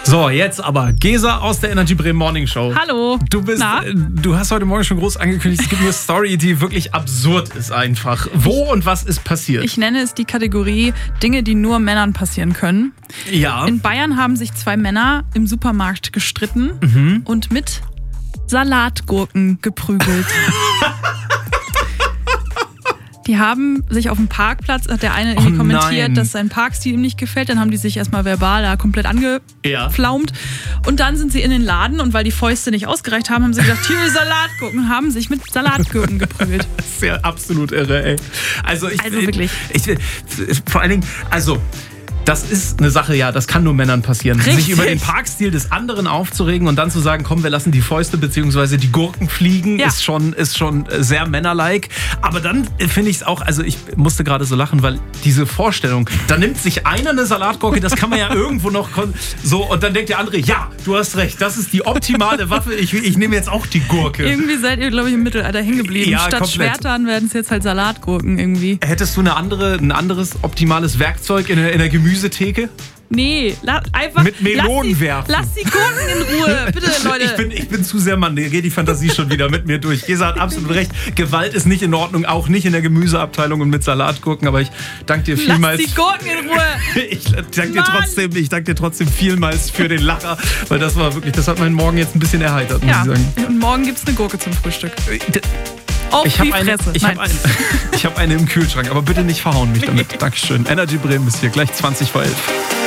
So, jetzt aber Gesa aus der Energy Bremen Morning Show. Hallo. Du hast heute Morgen schon groß angekündigt, es gibt eine Story, die wirklich absurd ist einfach. Wo und was ist passiert? Ich nenne es die Kategorie Dinge, die nur Männern passieren können. Ja. In Bayern haben sich 2 Männer im Supermarkt gestritten und mit Salatgurken geprügelt. Die haben sich auf dem Parkplatz, hat der eine irgendwie kommentiert, dass sein Parkstil ihm nicht gefällt. Dann haben die sich erstmal verbal da komplett angeflaumt. Und dann sind sie in den Laden und weil die Fäuste nicht ausgereicht haben, haben sie gesagt, hier Salatgurken, und haben sich mit Salatgurken geprügelt. Das ist ja absolut irre, ey. Also wirklich. Vor allen Dingen, das ist eine Sache, ja, das kann nur Männern passieren. Richtig. Sich über den Parkstil des anderen aufzuregen und dann zu sagen, komm, wir lassen die Fäuste bzw. die Gurken fliegen, ist schon sehr männerlike. Aber dann finde ich es auch, also ich musste gerade so lachen, weil diese Vorstellung, da nimmt sich einer eine Salatgurke, das kann man ja irgendwo noch so, und dann denkt der andere, ja, du hast recht, das ist die optimale Waffe, ich nehme jetzt auch die Gurke. Irgendwie seid ihr, glaube ich, im Mittelalter hängen geblieben. Ja, statt komplett. Schwertern werden es jetzt halt Salatgurken irgendwie. Hättest du ein anderes optimales Werkzeug in der Gemüsetheke? Nee, einfach mit Melonen werfen. Lass die Gurken in Ruhe, bitte, Leute. Ich bin zu sehr Mann, da geht die Fantasie schon wieder mit mir durch. Gesa hat absolut recht. Gewalt ist nicht in Ordnung, auch nicht in der Gemüseabteilung und mit Salatgurken, aber ich danke dir vielmals. Lass die Gurken in Ruhe. Ich danke dir trotzdem vielmals für den Lacher, weil das hat meinen Morgen jetzt ein bisschen erheitert, muss ich sagen. Und morgen gibt's eine Gurke zum Frühstück. Ich habe eine im Kühlschrank, aber bitte nicht verhauen mich damit. Dankeschön. Energy Bremen ist hier, gleich 20 vor 11.